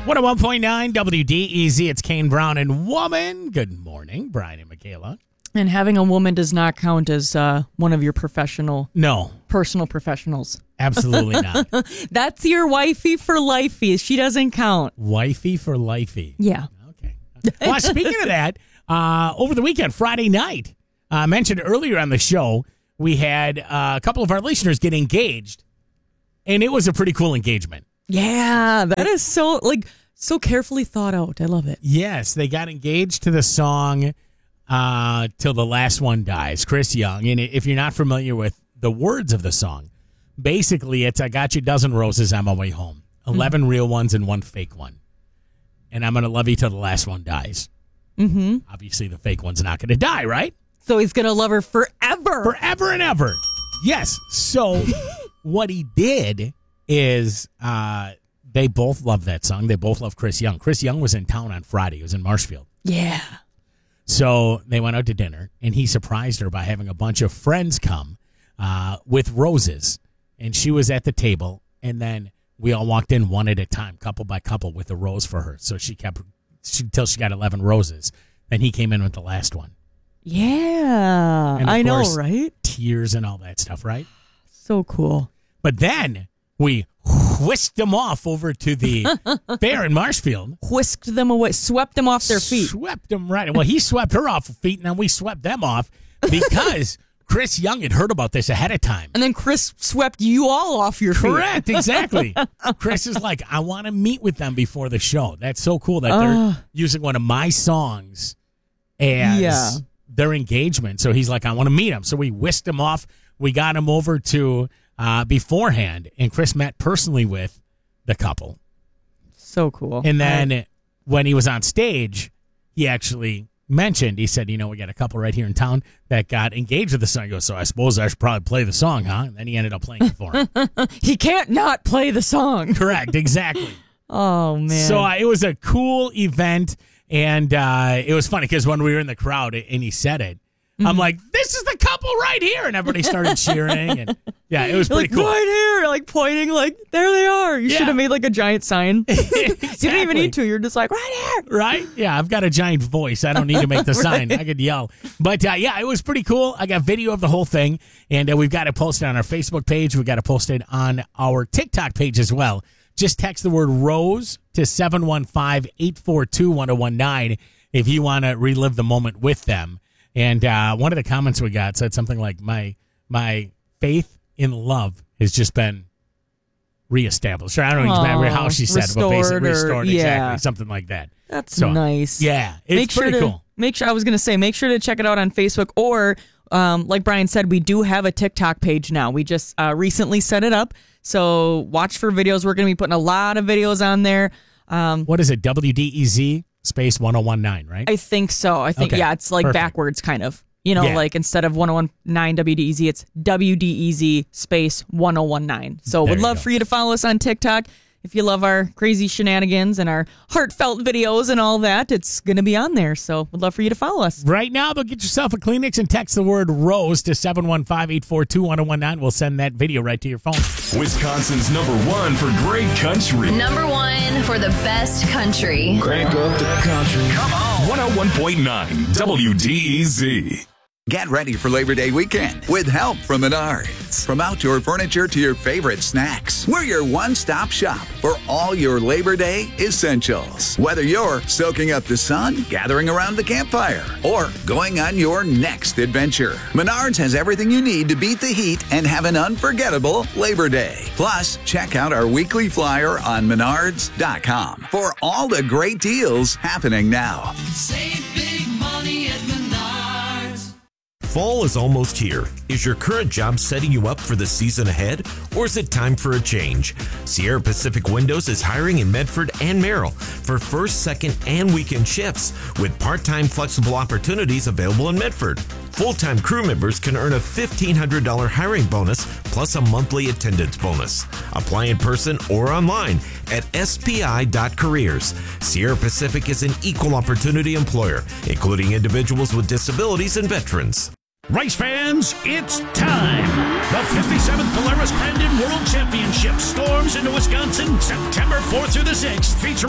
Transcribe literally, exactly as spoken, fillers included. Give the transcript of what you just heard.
one oh one point nine W D E Z. It's Kane Brown and Woman. Good morning, Brian and Michaela. And having a woman does not count as uh, one of your professional, No, personal professionals. absolutely not. That's your wifey for lifey. She doesn't count. Wifey for lifey. Yeah. Okay. Well, speaking of that, uh, over the weekend, Friday night, I uh, mentioned earlier on the show, we had uh, a couple of our listeners get engaged, and it was a pretty cool engagement. Yeah, that is so, like, so carefully thought out. I love it. Yes, they got engaged to the song uh, Till the Last One Dies, Chris Young. And if you're not familiar with the words of the song, basically it's I got you a dozen roses on my way home, eleven mm-hmm. real ones and one fake one. And I'm going to love you till the last one dies. Mm-hmm. Obviously, the fake one's not going to die, right? So he's going to love her forever. Forever and ever. Yes. So what he did is uh, they both love that song. They both love Chris Young. Chris Young was in town on Friday. He was in Marshfield. Yeah. So they went out to dinner, and he surprised her by having a bunch of friends come uh, with roses. And she was at the table, and then we all walked in one at a time, couple by couple, with a rose for her. So she kept until she got eleven roses. Then he came in with the last one. Yeah. And of I know, course, right? Tears and all that stuff, right? So cool. But then we whisked them off over to the fair in Marshfield. Whisked them away, swept them off their feet. Swept them right. Well, he swept her off her feet, and then we swept them off because Chris Young had heard about this ahead of time. And then Chris swept you all off your feet. Correct, exactly. Chris is like, I want to meet with them before the show. That's so cool that they're uh, using one of my songs as yeah. their engagement. So he's like, I want to meet him. So we whisked him off. We got him over to uh, beforehand, and Chris met personally with the couple. So cool. And then I, when he was on stage, he actually mentioned, he said, you know, we got a couple right here in town that got engaged with the song. He goes, so I suppose I should probably play the song, huh? And then he ended up playing it for him. He can't not play the song. Correct, exactly. Oh, man. So uh, it was a cool event, and uh, it was funny because when we were in the crowd and he said it, mm-hmm. I'm like, this is the couple right here. And everybody started cheering. And yeah, it was pretty like, cool. Right here, like pointing, like, there they are. You yeah. should have made like a giant sign. Exactly. You didn't even need to. You're just like, right here. Right? Yeah, I've got a giant voice. I don't need to make the sign. Right. I could yell. But uh, yeah, it was pretty cool. I got video of the whole thing. And uh, we've got it posted on our Facebook page. We've got it posted on our TikTok page as well. Just text the word ROSE to seven one five, eight four two, one oh one nine if you want to relive the moment with them. And uh, one of the comments we got said something like, my my faith in love has just been reestablished. Or I don't know exactly how she said it, but basically restored, or, yeah. exactly, something like that. That's so, nice. Yeah, it's make pretty sure to, cool. Make sure, I was going to say, make sure to check it out on Facebook, or um, like Brian said, we do have a TikTok page now. We just uh, recently set it up, so watch for videos. We're going to be putting a lot of videos on there. Um, what is it, W D E Z? Space one oh one nine, right? I think so. I think, okay. yeah, it's like Perfect. Backwards kind of. You know, yeah. like instead of one oh one nine W D E Z, it's W D E Z space one oh one nine. So there would love go. for you to follow us on TikTok. If you love our crazy shenanigans and our heartfelt videos and all that, it's going to be on there. So we'd love for you to follow us. Right now, they'll get yourself a Kleenex and text the word ROSE to seven one five, eight four two, one oh one nine. We'll send that video right to your phone. Wisconsin's number one for great country. Number one for the best country. Crank up the country. Come on. one oh one point nine W D E Z. Get ready for Labor Day weekend with help from Menards. From outdoor furniture to your favorite snacks, we're your one-stop shop for all your Labor Day essentials. Whether you're soaking up the sun, gathering around the campfire, or going on your next adventure, Menards has everything you need to beat the heat and have an unforgettable Labor Day. Plus, check out our weekly flyer on menards dot com for all the great deals happening now. Save big money at Menards. Fall is almost here. Is your current job setting you up for the season ahead, or is it time for a change? Sierra Pacific Windows is hiring in Medford and Merrill for first, second, and weekend shifts with part-time flexible opportunities available in Medford. Full-time crew members can earn a fifteen hundred dollars hiring bonus plus a monthly attendance bonus. Apply in person or online at S P I dot careers. Sierra Pacific is an equal opportunity employer, including individuals with disabilities and veterans. Race fans, it's time! The fifty-seventh Polaris Brandon World Championship storms into Wisconsin September fourth through the sixth, featuring